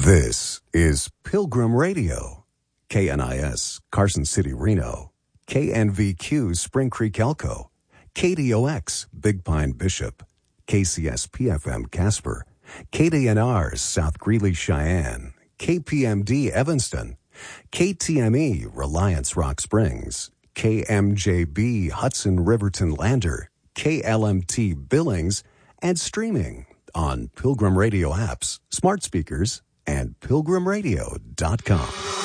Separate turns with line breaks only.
This is Pilgrim Radio, KNIS, Carson City, Reno, KNVQ, Spring Creek, Elko, KDOX, Big Pine, Bishop, KCS-PFM, Casper, KDNR, South Greeley, Cheyenne, KPMD, Evanston, KTME, Reliance, Rock Springs, KMJB, Hudson, Riverton, Lander, KLMT, Billings, and streaming on Pilgrim Radio apps, smart speakers, and pilgrimradio.com.